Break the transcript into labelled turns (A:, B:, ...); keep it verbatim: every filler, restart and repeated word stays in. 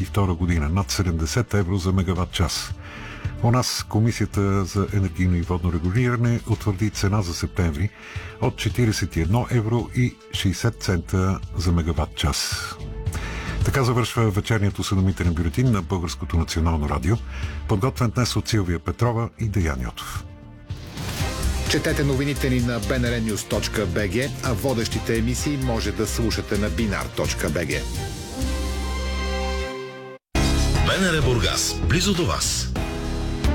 A: и втора година, над седемдесет евро за мегаватт час. У нас Комисията за енергийно и водно регулиране утвърди цена за септември от четиридесет и едно евро и шейсет цента за мегаватт час. Така завършва вечерният осведомителен бюлетин на Българското национално радио, подготвен днес от Силвия Петрова и Деян Йотов.
B: Четете новините ни на би ен ар нюз точка би джи, а водещите емисии може да слушате на бинар точка би джи.
C: БНР Бургас, близо до вас.